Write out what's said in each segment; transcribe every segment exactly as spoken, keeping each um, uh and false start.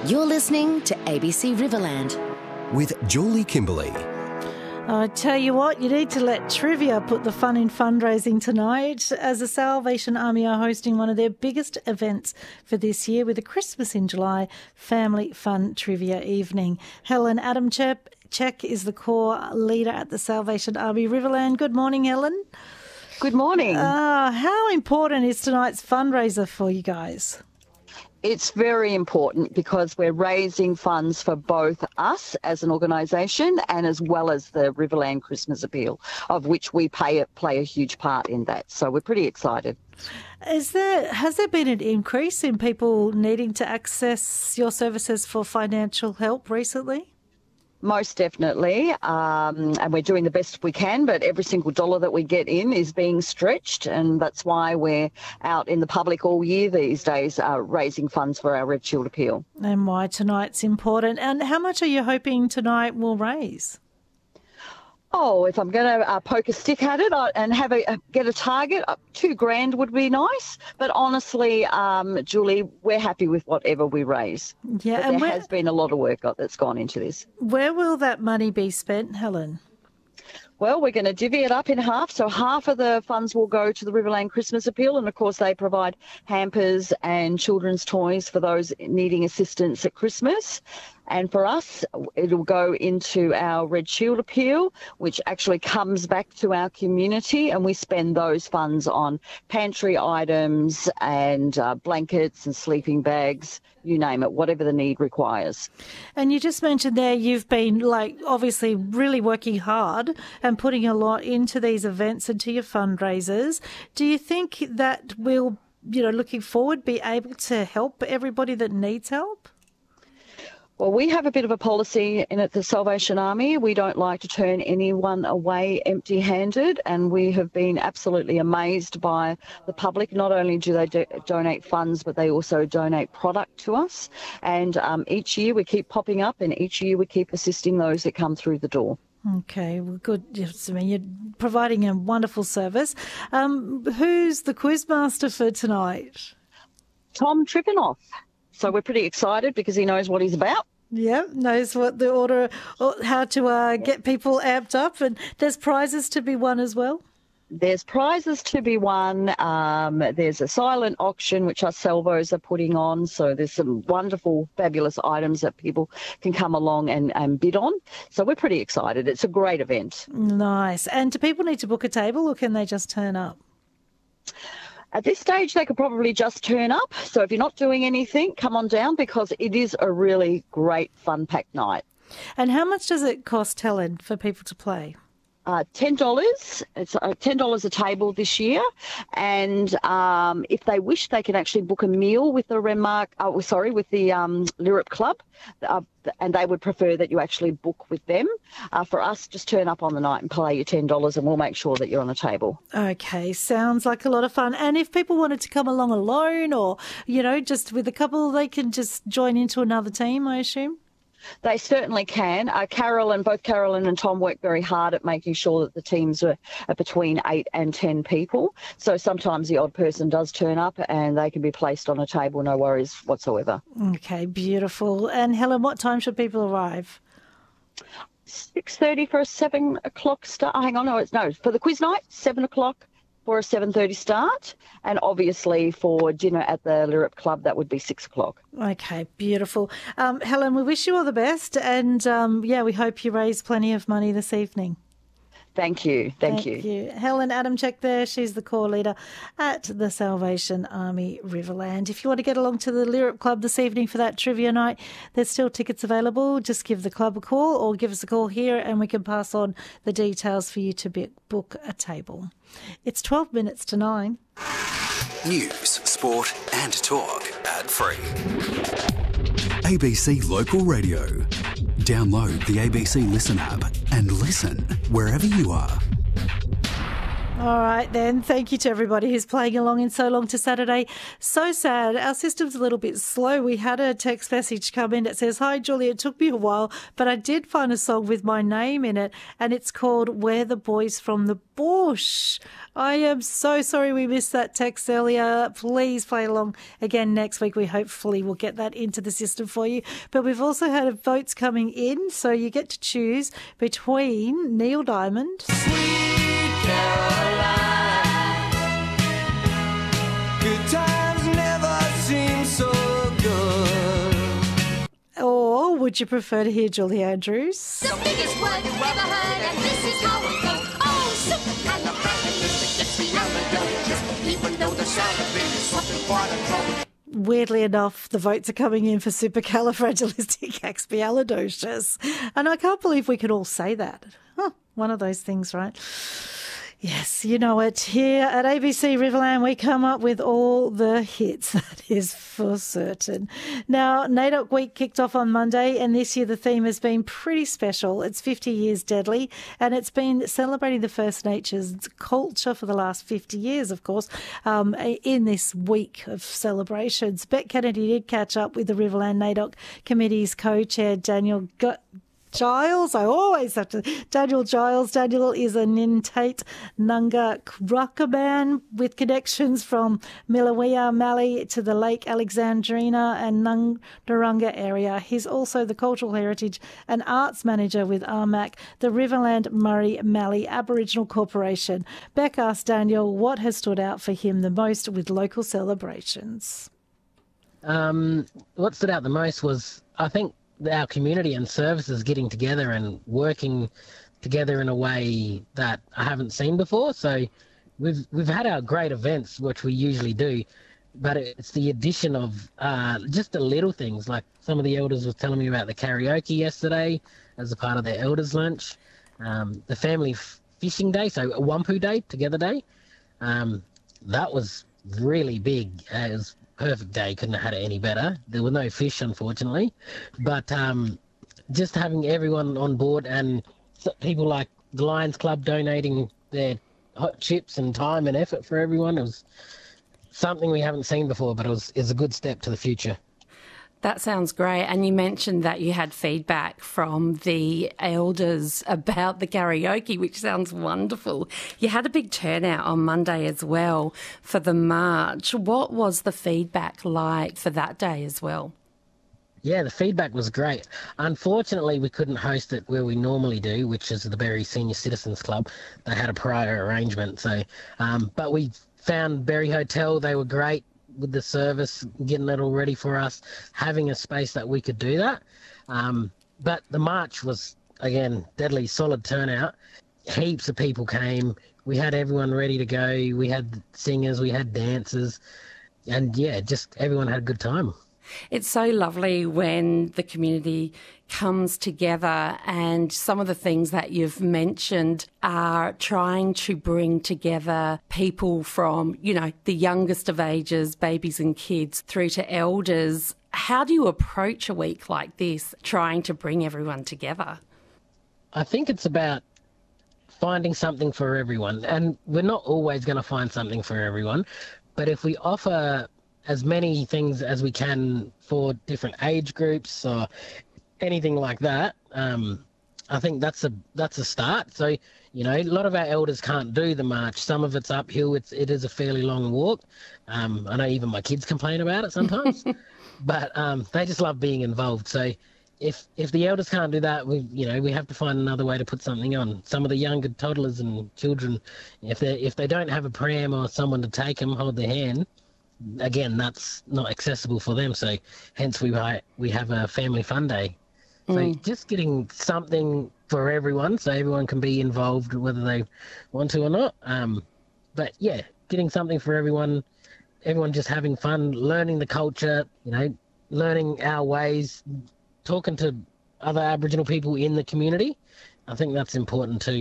You're listening to A B C Riverland with Julie Kimberley. I tell you what, you need to let Trivia put the fun in fundraising tonight, as the Salvation Army are hosting one of their biggest events for this year with a Christmas in July Family Fun Trivia Evening. Helen Adamczyk is the core leader at the Salvation Army Riverland. Good morning, Helen. Good morning. Uh, how important is tonight's fundraiser for you guys? It's very important because we're raising funds for both us as an organisation and as well as the Riverland Christmas Appeal, of which we pay, play a huge part in that. So we're pretty excited. Is there has there been an increase in people needing to access your services for financial help recently? Most definitely, um, and we're doing the best we can, but every single dollar that we get in is being stretched, and that's why we're out in the public all year these days uh, raising funds for our Red Shield Appeal. And why tonight's important. And how much are you hoping tonight will raise? Oh, if I'm going to uh, poke a stick at it uh, and have a uh, get a target, uh, two grand would be nice. But honestly, um, Julie, we're happy with whatever we raise. Yeah, but and there where, has been a lot of work that's gone into this. Where will that money be spent, Helen? Well, we're going to divvy it up in half. So half of the funds will go to the Riverland Christmas Appeal. And, of course, they provide hampers and children's toys for those needing assistance at Christmas. And for us, it'll go into our Red Shield Appeal, which actually comes back to our community, and we spend those funds on pantry items and uh, blankets and sleeping bags, you name it, whatever the need requires. And you just mentioned there you've been, like, obviously really working hard and putting a lot into these events and to your fundraisers. Do you think that we'll, you know, looking forward, be able to help everybody that needs help? Well, we have a bit of a policy in at the Salvation Army. We don't like to turn anyone away empty-handed, and we have been absolutely amazed by the public. Not only do they do- donate funds, but they also donate product to us. And um, each year we keep popping up, and each year we keep assisting those that come through the door. Okay, well, good. Yes, I mean, you're providing a wonderful service. Um, who's the quizmaster for tonight? Tom Trippinoff. So we're pretty excited because he knows what he's about. Yeah, knows what the order, or how to uh, get people amped up. And there's prizes to be won as well. There's prizes to be won. Um, there's a silent auction, which our Salvos are putting on. So there's some wonderful, fabulous items that people can come along and, and bid on. So we're pretty excited. It's a great event. Nice. And do people need to book a table, or can they just turn up? At this stage, they could probably just turn up. So if you're not doing anything, come on down, because it is a really great, fun-packed night. And how much does it cost, Helen, for people to play? Uh, ten dollars. It's uh, ten dollars a table this year. And um, if they wish, they can actually book a meal with the Renmark, oh, sorry, with the um, Lyrup Club. Uh, and they would prefer that you actually book with them. Uh, for us, just turn up on the night and pay your ten dollars, and we'll make sure that you're on a table. Okay, sounds like a lot of fun. And if people wanted to come along alone, or, you know, just with a couple, they can just join into another team, I assume? They certainly can. Uh, Carol and both Carolyn and Tom work very hard at making sure that the teams are, are between eight and ten people. So sometimes the odd person does turn up and they can be placed on a table, no worries whatsoever. Okay, beautiful. And Helen, what time should people arrive? six thirty for a seven o'clock start. Oh, hang on, no, it's no. For the quiz night, seven o'clock for a seven thirty start, and obviously for dinner at the Lyrup Club, that would be six o'clock. Okay, beautiful. Um, Helen, we wish you all the best, and um, yeah, we hope you raise plenty of money this evening. Thank you. Thank, Thank you. you. Helen Adamczyk there. She's the core leader at the Salvation Army Riverland. If you want to get along to the Lyrup Club this evening for that trivia night, there's still tickets available. Just give the club a call or give us a call here and we can pass on the details for you to be, book a table. It's twelve minutes to nine. News, sport and talk ad-free. A B C Local Radio. Download the A B C Listen app and listen wherever you are. All right, then. Thank you to everybody who's playing along in So Long to Saturday. So sad. Our system's a little bit slow. We had a text message come in that says, "Hi, Julie, it took me a while, but I did find a song with my name in it, and it's called We're the Boys from the Bush." I am so sorry we missed that text earlier. Please play along again next week. We hopefully will get that into the system for you. But we've also had votes coming in, so you get to choose between Neil Diamond, Good times never seem so good. or would you prefer to hear Julie Andrews? The biggest word you've ever heard, and this is how it goes. Oh, supercalifragilistic gets me out of your even though the sound of it is something quite a Weirdly enough, the votes are coming in for supercalifragilisticexpialidocious. And I can't believe we could all say that. Huh, one of those things, right? Yes, you know it. Here at A B C Riverland, we come up with all the hits, that is for certain. Now, NAIDOC Week kicked off on Monday, and this year the theme has been pretty special. It's fifty years deadly, and it's been celebrating the First Nations culture for the last fifty years, of course, um, in this week of celebrations. Bet Kennedy did catch up with the Riverland NAIDOC Committee's co-chair, Daniel Gut. Giles, I always have to. Daniel Giles. Daniel is a Nintate Nunga Krakaman with connections from Milawea Mallee to the Lake Alexandrina and Nungarunga area. He's also the Cultural Heritage and Arts Manager with R M A C, the Riverland Murray Mallee Aboriginal Corporation. Beck asked Daniel what has stood out for him the most with local celebrations. Um, what stood out the most was, I think, our community and services getting together and working together in a way that I haven't seen before. So we've we've had our great events, which we usually do, but it's the addition of uh, just the little things. Like some of the elders were telling me about the karaoke yesterday as a part of their elders lunch, um, the family f- fishing day, so a Wampu day, together day. Um, that was really big. Uh, it was perfect day, couldn't have had it any better. There were no fish, unfortunately, but um, just having everyone on board and people like the Lions Club donating their hot chips and time and effort for everyone, it was something we haven't seen before, but it was, it was a good step to the future. That sounds great. And you mentioned that you had feedback from the elders about the karaoke, which sounds wonderful. You had a big turnout on Monday as well for the march. What was the feedback like for that day as well? Yeah, the feedback was great. Unfortunately, we couldn't host it where we normally do, which is the Berry Senior Citizens Club. They had a prior arrangement. So, um, but we found Berry Hotel. They were great with the service, getting it all ready for us, having a space that we could do that. Um, but the march was, again, deadly solid turnout. Heaps of people came. We had everyone ready to go. We had singers, we had dancers, and yeah, just everyone had a good time. It's so lovely when the community comes together, and some of the things that you've mentioned are trying to bring together people from, you know, the youngest of ages, babies and kids, through to elders. How do you approach a week like this, trying to bring everyone together? I think it's about finding something for everyone, and we're not always going to find something for everyone, but if we offer as many things as we can for different age groups or anything like that, um, I think that's a that's a start. So, you know, a lot of our elders can't do the march. Some of it's uphill. It's it is a fairly long walk. Um, I know even my kids complain about it sometimes, but um, they just love being involved. So, if if the elders can't do that, we you know we have to find another way to put something on. Some of the younger toddlers and children, if they if they don't have a pram or someone to take them, hold their hand, again, that's not accessible for them. So hence we we have a family fun day. So mm. just getting something for everyone, so everyone can be involved whether they want to or not. Um, but yeah, getting something for everyone, everyone just having fun, learning the culture, you know, learning our ways, talking to other Aboriginal people in the community. I think that's important too.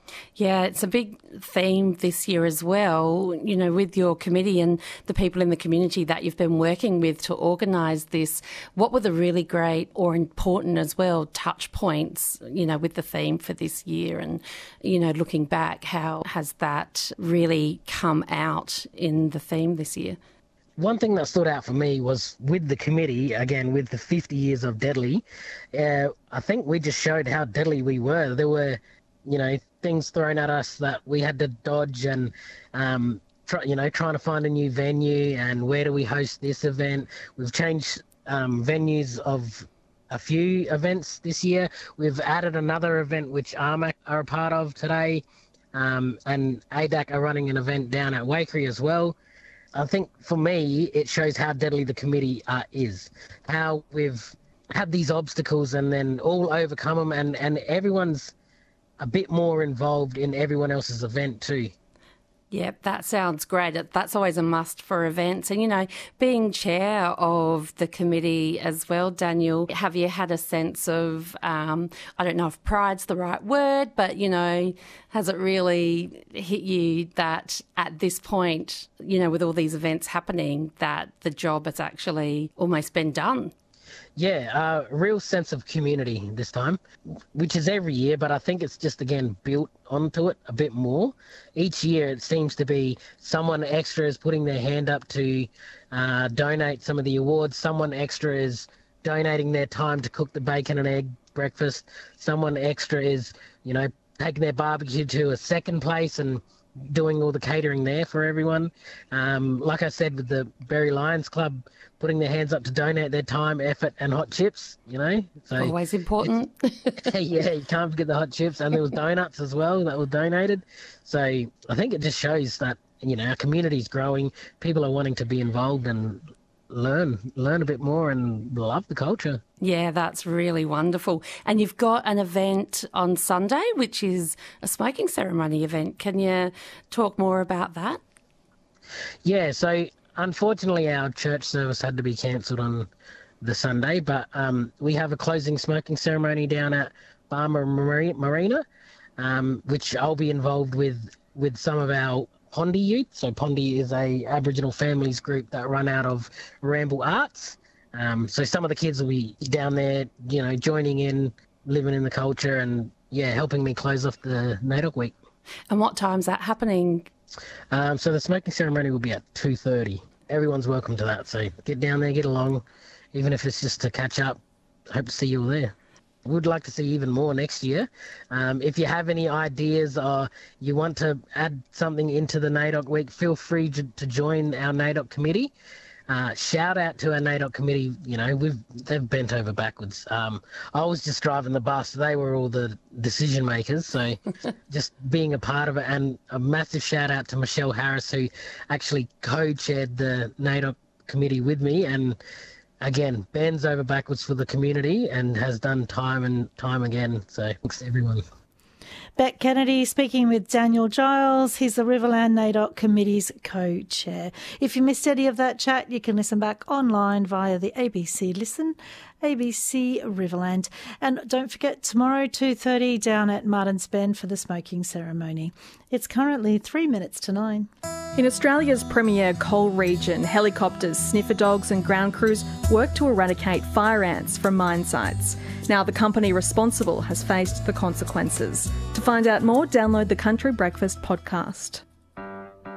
Yeah, it's a big theme this year as well, you know, with your committee and the people in the community that you've been working with to organise this. What were the really great or important as well touch points, you know, with the theme for this year? And, you know, looking back, how has that really come out in the theme this year? One thing that stood out for me was with the committee, again, with the fifty years of Deadly, uh, I think we just showed how deadly we were. There were, you know, things thrown at us that we had to dodge and, um, try, you know, trying to find a new venue and where do we host this event. We've changed um, venues of a few events this year. We've added another event which R M A C are a part of today, um, and A D A C are running an event down at Waikerie as well. I think for me, it shows how deadly the committee uh, is, how we've had these obstacles and then all overcome them, and, and everyone's a bit more involved in everyone else's event too. Yeah, that sounds great. That's always a must for events. And, you know, being chair of the committee as well, Daniel, have you had a sense of, um, I don't know if pride's the right word, but, you know, has it really hit you that at this point, you know, with all these events happening, that the job has actually almost been done? Yeah, a uh, real sense of community this time, which is every year, but I think it's just, again, built onto it a bit more. Each year it seems to be someone extra is putting their hand up to uh, donate some of the awards. Someone extra is donating their time to cook the bacon and egg breakfast. Someone extra is, you know, taking their barbecue to a second place and doing all the catering there for everyone. Um, like I said, with the Berry Lions Club, putting their hands up to donate their time, effort and hot chips, you know. So always important. Yeah, you can't forget the hot chips. And there was donuts as well that were donated. So I think it just shows that, you know, our community's growing. People are wanting to be involved and learn, learn a bit more and love the culture. Yeah, that's really wonderful. And you've got an event on Sunday, which is a smoking ceremony event. Can you talk more about that? Yeah, so unfortunately our church service had to be cancelled on the Sunday, but um, we have a closing smoking ceremony down at Barmer Marina, um, which I'll be involved with with some of our Pondi youth. So Pondi is a Aboriginal families group that run out of Ramble Arts. Um, so some of the kids will be down there, you know, joining in, living in the culture and, yeah, helping me close off the NAIDOC week. And what time's that happening? Um, so the smoking ceremony will be at two thirty. Everyone's welcome to that. So get down there, get along, even if it's just to catch up. Hope to see you all there. Would like to see even more next year. Um, if you have any ideas or you want to add something into the NAIDOC week, feel free to, to join our NAIDOC committee. Uh, shout out to our NAIDOC committee. You know, we've they've bent over backwards. Um, I was just driving the bus. They were all the decision makers. So just being a part of it, and a massive shout out to Michelle Harris, who actually co-chaired the NAIDOC committee with me, and again, bends over backwards for the community and has done time and time again. So thanks to everyone. Beck Kennedy speaking with Daniel Giles. He's the Riverland NAIDOC Committee's co-chair. If you missed any of that chat, you can listen back online via the A B C Listen, A B C Riverland. And don't forget, tomorrow, two thirty, down at Martin's Bend for the smoking ceremony. It's currently three minutes to nine. In Australia's premier coal region, helicopters, sniffer dogs and ground crews work to eradicate fire ants from mine sites. Now the company responsible has faced the consequences. To find out more, download the Country Breakfast podcast.